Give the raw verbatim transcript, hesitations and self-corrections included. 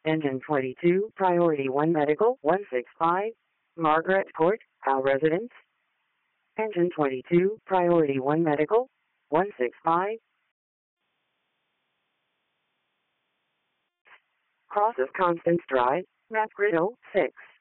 Engine twenty-two, Priority one Medical, one six five, Margaret Court, Al Residence. Engine twenty-two, Priority one Medical, one six five. Cross of Constance Drive, Map Grid oh six.